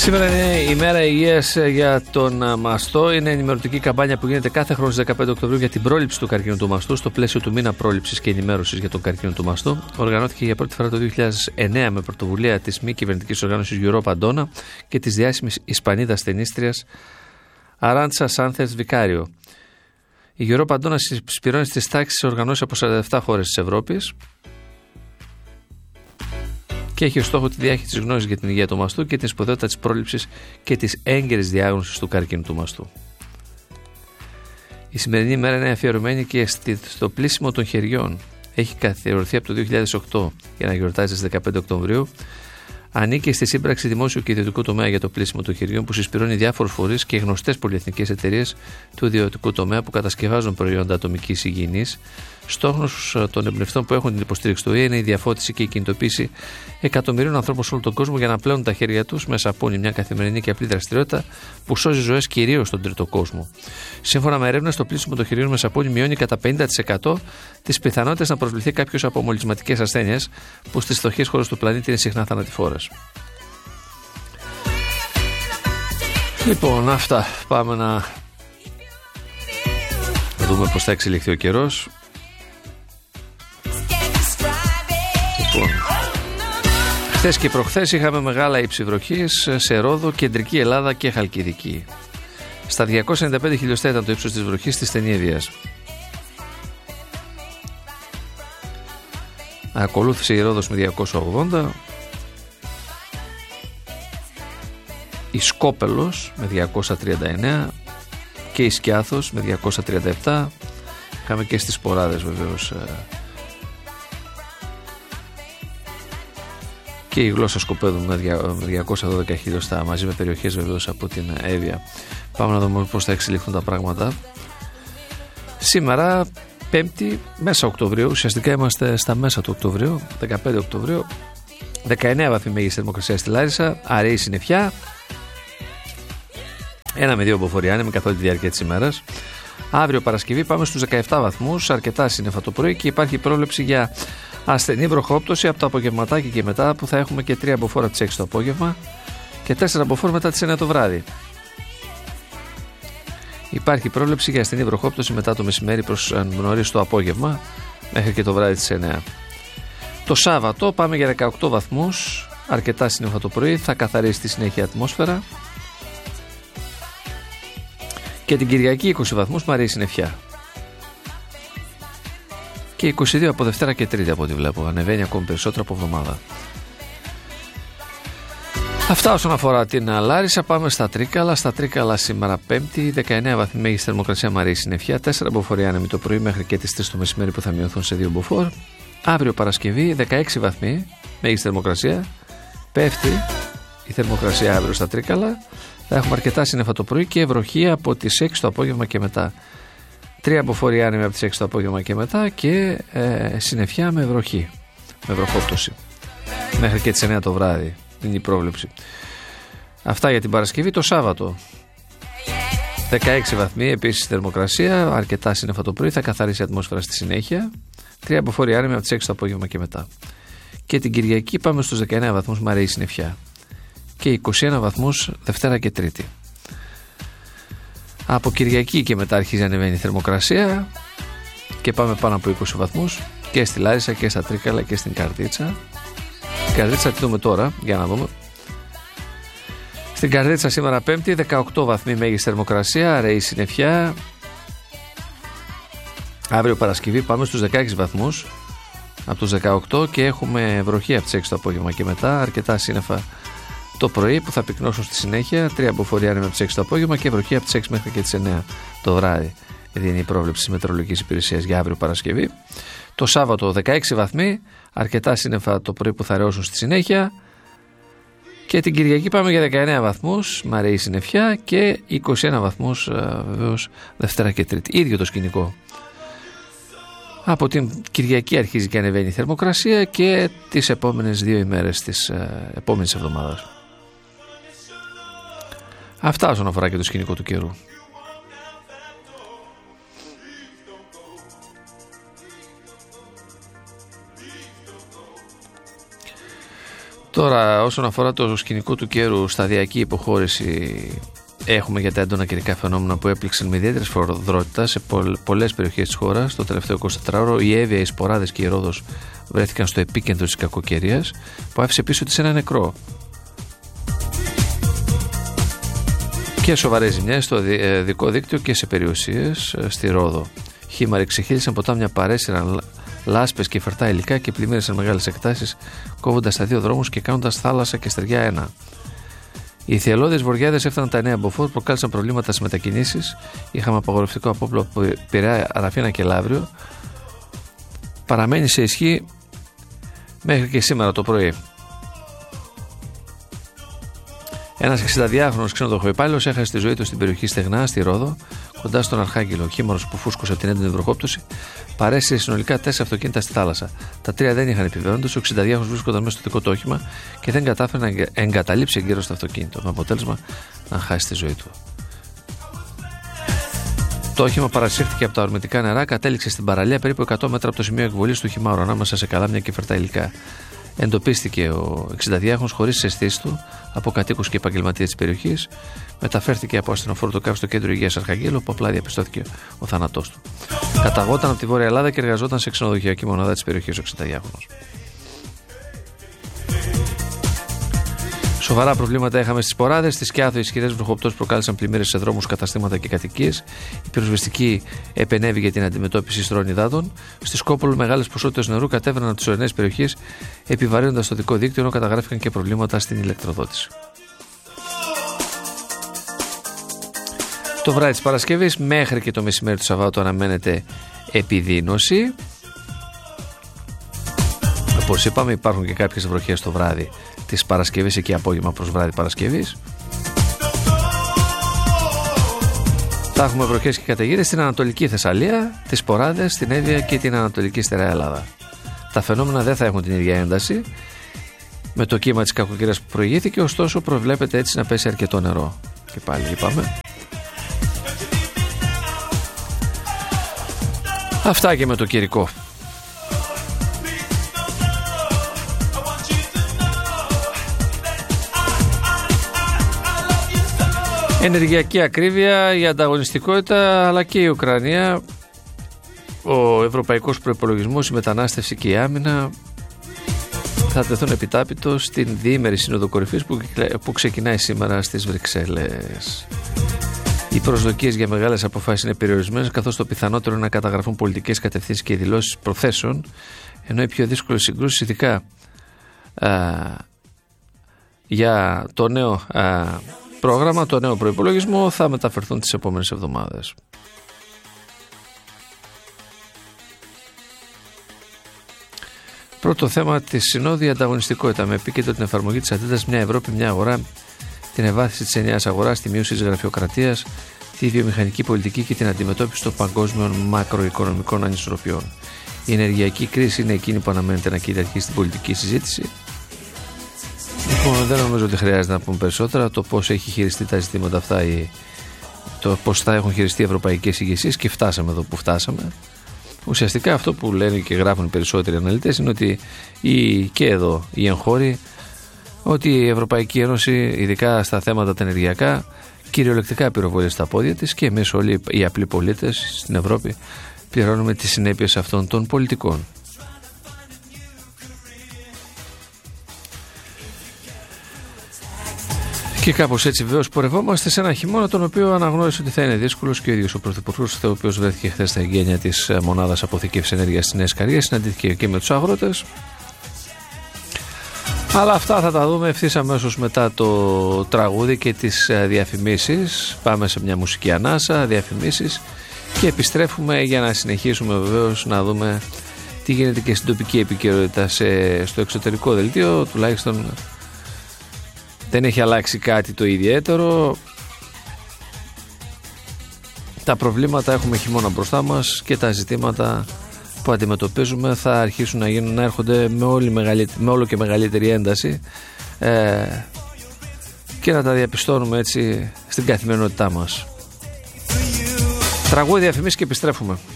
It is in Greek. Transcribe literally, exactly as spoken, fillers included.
Σήμερα είναι η μέρα υγείας για τον μαστό. Είναι ενημερωτική καμπάνια που γίνεται κάθε χρόνο στις δεκαπέντε Οκτωβρίου για την πρόληψη του καρκίνου του μαστού. Στο πλαίσιο του μήνα πρόληψης και ενημέρωσης για τον καρκίνο του μαστού, οργανώθηκε για πρώτη φορά το δύο χιλιάδες εννέα με πρωτοβουλία της μη κυβερνητικής οργάνωσης Europa Donna και της διάσημης Ισπανίδας ταινίστριας Αράντσα Σάνθερς Βικάριο. Η Europa Donna συσπηρώνει στις τάξεις οργανώσεις από σαράντα επτά χώρες της Ευρώπης και έχει ως στόχο τη διάχυση της γνώσης για την υγεία του μαστού και την σπουδαιότητα της πρόληψης και της έγκαιρης διάγνωσης του καρκίνου του μαστού. Η σημερινή ημέρα είναι αφιερωμένη και στο πλύσιμο των χεριών. Έχει καθιερωθεί από το δύο χιλιάδες οκτώ για να γιορτάζει στις δεκαπέντε Οκτωβρίου. Ανήκει στη σύμπραξη δημόσιου και ιδιωτικού τομέα για το πλύσιμο των χεριών που συσπηρώνει διάφορους φορείς και γνωστές πολυεθνικές εταιρείες του ιδιωτικού τομέα που κατασκευάζουν προϊόντα ατομικής υγιεινής. Στόχος των εμπνευστών που έχουν την υποστήριξη του ΟΗΕ είναι η διαφώτιση και η κινητοποίηση εκατομμυρίων ανθρώπων σε όλο τον κόσμο για να πλένουν τα χέρια τους με σαπούνι, μια καθημερινή και απλή δραστηριότητα που σώζει ζωές κυρίως στον τρίτο κόσμο. Σύμφωνα με έρευνες, το πλύσιμο των χεριών με σαπούνι μειώνει κατά πενήντα τοις εκατό τις πιθανότητες να προσβληθεί κάποιος από μολυσματικές ασθένειες που στις φτωχές χώρες του πλανήτη είναι συχνά θανατηφόρες. Λοιπόν, αυτά. Πάμε να δούμε πώς θα εξελιχθεί ο καιρός. Λοιπόν, χθες και προχθές είχαμε μεγάλα ύψη βροχής σε Ρόδο, κεντρική Ελλάδα και Χαλκιδική. Στα διακόσια ενενήντα πέντε χιλιοστά ήταν το ύψος της βροχής στη στενή Εβίας. Ακολούθησε η Ρόδος με διακόσια ογδόντα, η Σκόπελος με διακόσια τριάντα εννέα και η Σκιάθος με διακόσια τριάντα επτά. Είχαμε και στις Ποράδες βεβαίως και η Γλώσσα Σκοπέδου με διακόσια δώδεκα χιλιοστά, μαζί με περιοχές βεβαίως από την Εύβοια. Πάμε να δούμε πώς θα εξελιχθούν τα πράγματα. Σήμερα Πέμπτη, μέσα Οκτωβρίου, ουσιαστικά είμαστε στα μέσα του Οκτωβρίου, δεκαπέντε Οκτωβρίου, δεκαεννέα βαθμοί μέγιστη θερμοκρασία στη Λάρισα, αραιή συννεφιά, ένα με δύο μποφορία άνεμοι καθ' όλη τη διάρκεια της ημέρας. Αύριο Παρασκευή πάμε στους δεκαεπτά βαθμούς, αρκετά σύννεφα το πρωί και υπάρχει πρόβλεψη για ασθενή βροχόπτωση από το απογευματάκι και μετά, που θα έχουμε και τρία μποφόρ από τις έξι το απόγευμα και τέσσερα μποφόρ μετά τις εννέα το βράδυ. Υπάρχει πρόβλεψη για ασθενή βροχόπτωση μετά το μεσημέρι προς νωρίς το απόγευμα μέχρι και το βράδυ της εννέα. Το Σάββατο πάμε για δεκαοκτώ βαθμούς, αρκετά σύννεφα το πρωί, θα καθαρίσει στη συνέχεια ατμόσφαιρα και την Κυριακή είκοσι βαθμούς με αραιή συννεφιά. Και είκοσι δύο από Δευτέρα και Τρίτη από ό,τι βλέπω. Ανεβαίνει ακόμη περισσότερο από εβδομάδα. Αυτά όσον αφορά την Λάρισα. Πάμε στα Τρίκαλα. Στα Τρίκαλα σήμερα Πέμπτη, δεκαεννέα βαθμοί μέγιστη θερμοκρασία με αραιή συννεφιά, τέσσερα μποφόρ άνεμοι το πρωί μέχρι και τις τρεις το μεσημέρι που θα μειωθούν σε δύο μποφόρ. Αύριο Παρασκευή, δεκαέξι βαθμοί μέγιστη θερμοκρασία. Πέφτει η θερμοκρασία αύριο στα Τρίκαλα. Θα έχουμε αρκετά σύννεφα το πρωί και βροχή από τις έξι το απόγευμα και μετά. Τρία μποφόρ άνεμοι από τις έξι το απόγευμα και μετά και ε, συννεφιά με βροχή, με βροχόπτωση. Μέχρι και τις εννέα το βράδυ είναι η πρόβλεψη. Αυτά για την Παρασκευή. Το Σάββατο δεκαέξι βαθμοί επίσης θερμοκρασία, αρκετά σύννεφα το πρωί, θα καθαρίσει η ατμόσφαιρα στη συνέχεια. Τρία μποφόρ άνεμοι από τις έξι το απόγευμα και μετά. Και την Κυριακή πάμε στους δεκαεννέα βαθμούς με αραιή συννεφιά και είκοσι ένα βαθμούς Δευτέρα και Τρίτη. Από Κυριακή και μετά αρχίζει να ανεβαίνει η θερμοκρασία και πάμε πάνω από είκοσι βαθμούς και στη Λάρισα και στα Τρίκαλα και στην Καρδίτσα. Στην Καρδίτσα τι δούμε τώρα, για να δούμε. Στην Καρδίτσα σήμερα Πέμπτη, δεκαοκτώ βαθμοί μέγιστη θερμοκρασία, αραιή συννεφιά. Αύριο Παρασκευή πάμε στους δεκαέξι βαθμούς από τους δεκαοκτώ και έχουμε βροχή από τις έξι το απόγευμα και μετά, αρκετά σύννεφα το πρωί που θα πυκνώσουν στη συνέχεια, τρία μποφόρ άνεμοι από τις έξι το απόγευμα και βροχή από τις έξι μέχρι και τις εννέα το βράδυ. Δηλαδή είναι η πρόβλεψη της Μετεωρολογικής Υπηρεσίας για αύριο Παρασκευή. Το Σάββατο δεκαέξι βαθμοί, αρκετά σύννεφα το πρωί που θα ρεώσουν στη συνέχεια. Και την Κυριακή πάμε για δεκαεννέα βαθμούς με αραιή συννεφιά και είκοσι ένα βαθμούς βεβαίως Δευτέρα και Τρίτη. Ίδιο το σκηνικό. Από την Κυριακή αρχίζει και ανεβαίνει η θερμοκρασία και τις επόμενες δύο ημέρες της ε, επόμενης εβδομάδας. Αυτά όσον αφορά και το σκηνικό του καιρού. Τώρα, όσον αφορά το σκηνικό του καιρού, σταδιακή υποχώρηση έχουμε για τα έντονα καιρικά φαινόμενα που έπληξαν με ιδιαίτερη σφοδρότητα σε πολλές περιοχές της χώρας. Το τελευταίο εικοσιτετράωρο η Εύβοια, οι Σποράδες και η Ρόδος βρέθηκαν στο επίκεντρο της κακοκαιρίας, που άφησε πίσω της ένα νεκρό. Και σοβαρές ζημιές στο δικό δίκτυο και σε περιουσίες στη Ρόδο. Χήμαροι ξεχύλισαν, ποτάμια παρέσυραν λάσπες και φερτά υλικά και πλημμύρισαν μεγάλες εκτάσεις, κόβοντας τα δύο δρόμους και κάνοντας θάλασσα και στεριά ένα. Οι θυελλώδεις βοριάδες έφταναν τα νέα μποφόρ, προκάλεσαν προβλήματα στις μετακινήσεις. Είχαμε απαγορευτικό απόπλο από Πειραιά, Ραφίνα και Λαύριο. Παραμένει σε ισχύ μέχρι και σήμερα το πρωί. Ένας εξηνταδυάχρονος ξενοδοχοϊπάλληλος έχασε τη ζωή του στην περιοχή Στεγνά, στη Ρόδο, κοντά στον Αρχάγγελο. Ο χήμαρος που φούσκωσε από την έντονη βροχόπτωση παρέσυρε συνολικά τέσσερα αυτοκίνητα στη θάλασσα. Τα τρία δεν είχαν επιβαίνοντες, ο εξηνταδυάχρονος βρίσκονταν μέσα στο δικό του όχημα και δεν κατάφερε να εγκαταλείψει εγκαίρως το αυτοκίνητο, με αποτέλεσμα να χάσει τη ζωή του. Το όχημα παρασύρθηκε από τα ορμητικά νερά, κατέληξε στην παραλία περίπου εκατό μέτρα από το σημείο εκβολής του χυμάρου, ανάμεσα σε καλάμια και φερτά υλικά. Εντοπίστηκε ο εξηνταδυάχρονος χωρίς τις αισθήσεις του από κατοίκους και επαγγελματίες της περιοχής. Μεταφέρθηκε από ασθενοφόρο το ΚΑΒ στο κέντρο υγείας Αρχαγγέλου, όπου απλά διαπιστώθηκε ο θάνατός του. Καταγόταν από τη Βόρεια Ελλάδα και εργαζόταν σε ξενοδοχειακή μονάδα της περιοχής ο εξηνταδυάχρονος. Σοβαρά προβλήματα είχαμε στις Σποράδες. Στη Σκιάθο, οι ισχυρές βροχοπτώσεις προκάλεσαν πλημμύρες σε δρόμους, καταστήματα και κατοικίες. Η πυροσβεστική επενέβη για την αντιμετώπιση στρώων υδάτων. Στη Σκόπολο, μεγάλες ποσότητες νερού κατέβαιναν από τις ορεινές περιοχές, επιβαρύνοντας το δικό δίκτυο, ενώ καταγράφηκαν και προβλήματα στην ηλεκτροδότηση. Το βράδυ της Παρασκευής μέχρι και το μεσημέρι του Σαββάτου αναμένεται επιδείνωση. Όπως είπαμε, υπάρχουν και κάποιες βροχές το βράδυ της Παρασκευής, εκεί απόγευμα προς βράδυ Παρασκευής. Θα έχουμε βροχές και καταιγίδες στην Ανατολική Θεσσαλία, τις Σποράδες, την Εύβοια και την Ανατολική Στερεά Ελλάδα. Τα φαινόμενα δεν θα έχουν την ίδια ένταση με το κύμα της κακοκαιρίας που προηγήθηκε, ωστόσο προβλέπεται έτσι να πέσει αρκετό νερό. Και πάλι είπαμε. Αυτά και με το καιρικό. Ενεργειακή ακρίβεια, η ανταγωνιστικότητα αλλά και η Ουκρανία, ο ευρωπαϊκός προϋπολογισμός, η μετανάστευση και η άμυνα θα τεθούν επιτάπητος στην διήμερη σύνοδο κορυφής που, που ξεκινάει σήμερα στις Βρυξέλλες. Οι προσδοκίες για μεγάλες αποφάσεις είναι περιορισμένες, καθώς το πιθανότερο είναι να καταγραφούν πολιτικές κατευθύνσεις και δηλώσεις προθέσεων, ενώ οι πιο δύσκολες συγκρούσεις, ειδικά α, για το νέο α, πρόγραμμα, το νέο προϋπολογισμό, θα μεταφερθούν τις επόμενες εβδομάδες. Πρώτο θέμα της Συνόδου, η ανταγωνιστικότητα, με επίκεντρο την εφαρμογή της ατζέντας μια Ευρώπη, μια αγορά, την ευάθυνση της ενιαίας αγοράς, τη μείωση της γραφειοκρατίας, τη βιομηχανική πολιτική και την αντιμετώπιση των παγκόσμιων μακροοικονομικών ανισορροπιών. Η ενεργειακή κρίση είναι εκείνη που αναμένεται να κυριαρχεί στην πολιτική συζήτηση. Λοιπόν, δεν νομίζω ότι χρειάζεται να πούμε περισσότερα. Το πώς έχει χειριστεί τα ζητήματα αυτά, ή το πώς θα έχουν χειριστεί οι ευρωπαϊκές ηγεσίες, και φτάσαμε εδώ που φτάσαμε. Ουσιαστικά αυτό που λένε και γράφουν οι περισσότεροι αναλυτές είναι ότι η, και εδώ οι εγχώροι, ότι η Ευρωπαϊκή Ένωση, ειδικά στα θέματα τα ενεργειακά, κυριολεκτικά πυροβολεί στα πόδια της, και εμείς όλοι οι απλοί πολίτες στην Ευρώπη πληρώνουμε τις συνέπειες αυτών των πολιτικών. Και κάπως έτσι βεβαίως πορευόμαστε σε ένα χειμώνα, τον οποίο αναγνώρισε ότι θα είναι δύσκολος, και ο ίδιος ο Πρωθυπουργός, ο οποίος βρέθηκε χθες στα εγγένεια της μονάδας αποθηκεύσης ενέργειας στις Νέες Καριές, συναντήθηκε και με τους αγρότες. Αλλά αυτά θα τα δούμε ευθύς αμέσως μετά το τραγούδι και τις διαφημίσεις. Πάμε σε μια μουσική ανάσα, διαφημίσεις, και επιστρέφουμε για να συνεχίσουμε βεβαίως να δούμε τι γίνεται και στην τοπική επικαιρότητα. Σε, στο εξωτερικό δελτίο τουλάχιστον δεν έχει αλλάξει κάτι το ιδιαίτερο. Τα προβλήματα έχουμε χειμώνα μπροστά μας, και τα ζητήματα που αντιμετωπίζουμε θα αρχίσουν να γίνουν, να έρχονται με, όλη με όλο και μεγαλύτερη ένταση, ε, και να τα διαπιστώνουμε έτσι στην καθημερινότητά μας. Τραγούδια, διαφημίσεις και επιστρέφουμε.